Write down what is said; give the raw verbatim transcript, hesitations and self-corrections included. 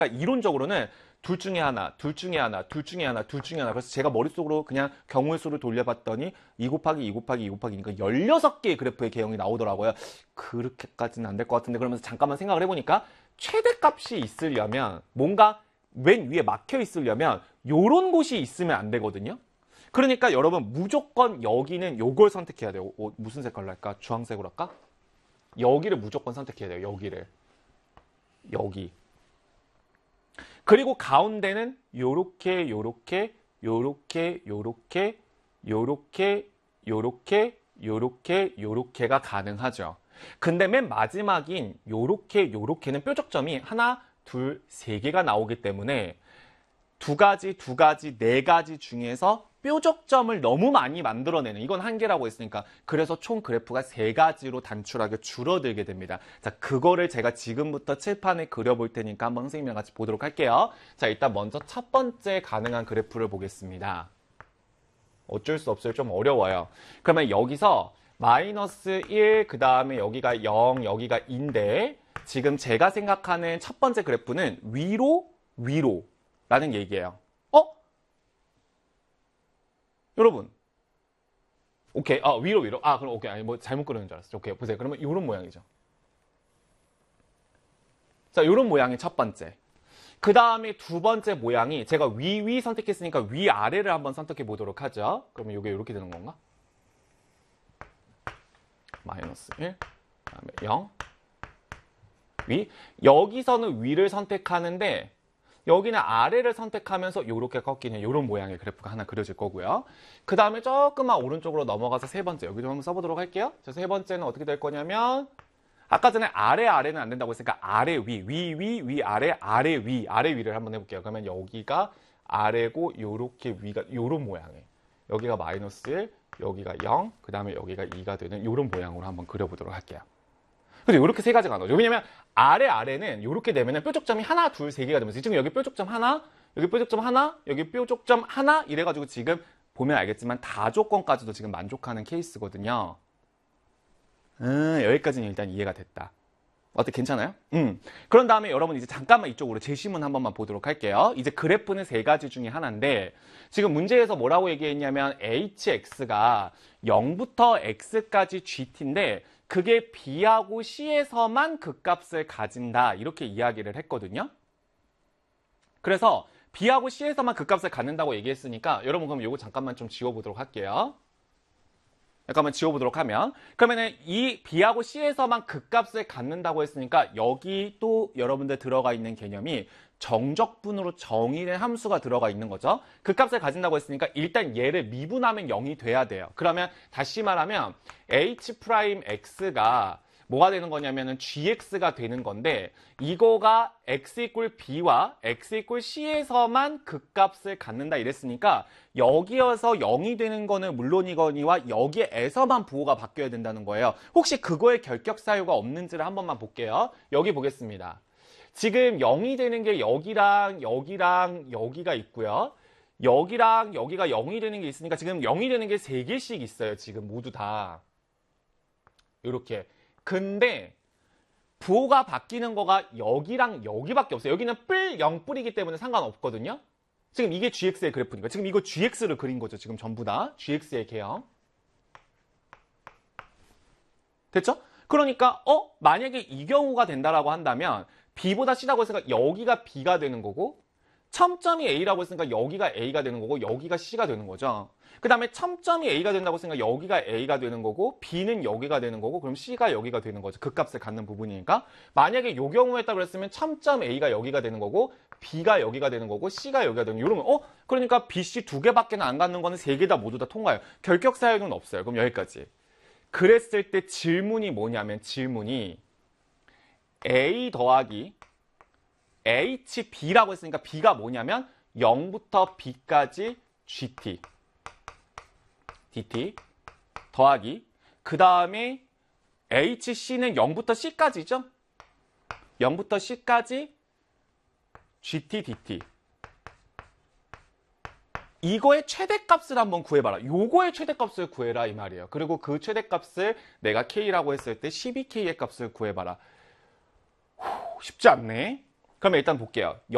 이론적으로는 둘 중에 하나, 둘 중에 하나, 둘 중에 하나, 둘 중에 하나. 그래서 제가 머릿속으로 그냥 경우의 수를 돌려봤더니 이 곱하기 이 곱하기 이 곱하기니까 열여섯 개의 그래프의 개형이 나오더라고요. 그렇게까지는 안 될 것 같은데 그러면서 잠깐만 생각을 해보니까 최대값이 있으려면 뭔가 맨 위에 막혀 있으려면 요런 곳이 있으면 안 되거든요. 그러니까 여러분 무조건 여기는 요걸 선택해야 돼요. 어, 무슨 색깔로 할까? 주황색으로 할까? 여기를 무조건 선택해야 돼요. 여기를. 여기. 그리고 가운데는 요렇게 요렇게 요렇게 요렇게 요렇게 요렇게 요렇게 요렇게가 가능하죠. 근데 맨 마지막인 요렇게 요렇게는 뾰족점이 하나, 둘, 세 개가 나오기 때문에 두 가지, 두 가지, 네 가지 중에서 뾰족점을 너무 많이 만들어내는 이건 한계라고 했으니까 그래서 총 그래프가 세 가지로 단출하게 줄어들게 됩니다. 자, 그거를 제가 지금부터 칠판에 그려볼 테니까 한번 선생님이랑 같이 보도록 할게요. 자, 일단 먼저 첫 번째 가능한 그래프를 보겠습니다. 어쩔 수 없어요. 좀 어려워요. 그러면 여기서 마이너스 일, 그 다음에 여기가 영, 여기가 이인데 지금 제가 생각하는 첫 번째 그래프는 위로, 위로 라는 얘기예요. 어? 여러분. 오케이. 아, 위로, 위로. 아, 그럼 오케이. 아니, 뭐 잘못 그리는 줄 알았어. 오케이. 보세요. 그러면 이런 모양이죠. 자, 이런 모양이 첫 번째. 그 다음에 두 번째 모양이 제가 위, 위 선택했으니까 위, 아래를 한번 선택해 보도록 하죠. 그러면 이게 이렇게 되는 건가? 마이너스 일, 그 다음에 영, 위. 여기서는 위를 선택하는데 여기는 아래를 선택하면서 이렇게 꺾이는 이런 모양의 그래프가 하나 그려질 거고요. 그 다음에 조금만 오른쪽으로 넘어가서 세 번째 여기도 한번 써보도록 할게요. 자, 세 번째는 어떻게 될 거냐면 아까 전에 아래 아래는 안 된다고 했으니까 아래 위, 위, 위, 위, 아래, 아래, 위, 아래, 위를 한번 해볼게요. 그러면 여기가 아래고 요렇게 위가 요런 모양이에요. 여기가 마이너스 일, 여기가 영, 그 다음에 여기가 이가 되는 요런 모양으로 한번 그려보도록 할게요. 근데 이렇게 세 가지가 나오죠. 왜냐면 아래 아래는 이렇게 되면 뾰족점이 하나, 둘, 세 개가 되면서 지금 여기 뾰족점 하나, 여기 뾰족점 하나, 여기 뾰족점 하나 이래가지고 지금 보면 알겠지만 다조건까지도 지금 만족하는 케이스거든요. 음, 여기까지는 일단 이해가 됐다. 어때? 괜찮아요? 음. 그런 다음에 여러분 이제 잠깐만 이쪽으로 제시문 한 번만 보도록 할게요. 이제 그래프는 세 가지 중에 하나인데 지금 문제에서 뭐라고 얘기했냐면 에이치엑스가 영부터 X까지 지티인데 그게 B하고 C에서만 극값을 가진다 이렇게 이야기를 했거든요. 그래서 B하고 C에서만 극값을 갖는다고 얘기했으니까 여러분 그럼 이거 잠깐만 좀 지워보도록 할게요. 잠깐만 지워보도록 하면 그러면은 이 B하고 C에서만 극값을 갖는다고 했으니까 여기 또 여러분들 들어가 있는 개념이 정적분으로 정의된 함수가 들어가 있는 거죠. 극값을 가진다고 했으니까 일단 얘를 미분하면 영이 돼야 돼요. 그러면 다시 말하면 H'X가 뭐가 되는 거냐면은 지엑스가 되는 건데 이거가 x 이퀄 b와 x 이퀄 c에서만 극값을 갖는다 이랬으니까 여기에서 영이 되는 거는 물론이거니와 여기에서만 부호가 바뀌어야 된다는 거예요. 혹시 그거에 결격 사유가 없는지를 한 번만 볼게요. 여기 보겠습니다. 지금 영이 되는 게 여기랑 여기랑 여기가 있고요. 여기랑 여기가 영이 되는 게 있으니까 지금 영이 되는 게 세 개씩 있어요. 지금 모두 다. 이렇게. 근데 부호가 바뀌는 거가 여기랑 여기밖에 없어요. 여기는 뿔, 영 뿔이기 때문에 상관없거든요. 지금 이게 지엑스의 그래프니까. 지금 이거 지엑스를 그린 거죠. 지금 전부 다. 지엑스의 개형. 됐죠? 그러니까 어? 만약에 이 경우가 된다라고 한다면 B보다 C라고 했으니까 여기가 B가 되는 거고 첨점이 A라고 했으니까 여기가 A가 되는 거고 여기가 C가 되는 거죠. 그 다음에 첨점이 A가 된다고 했으니까 여기가 A가 되는 거고 B는 여기가 되는 거고 그럼 C가 여기가 되는 거죠. 극값을 갖는 부분이니까. 만약에 이 경우였다고 그랬으면 첨점 A가 여기가 되는 거고 B가 여기가 되는 거고 C가 여기가 되는 이러면 어? 그러니까 B, C 두 개밖에 안 갖는 거는 세 개 다 모두 다 통과해요. 결격 사유는 없어요. 그럼 여기까지. 그랬을 때 질문이 뭐냐면 질문이 A 더하기 에이치 비라고 했으니까 B가 뭐냐면 영부터 B까지 지티 디티 더하기 그 다음에 에이치씨는 영부터 C까지죠? 영부터 C까지 지티 디티 이거의 최대값을 한번 구해봐라. 요거의 최대값을 구해라 이 말이에요. 그리고 그 최대값을 내가 K라고 했을 때 십이 케이의 값을 구해봐라. 후, 쉽지 않네. 그러면 일단 볼게요.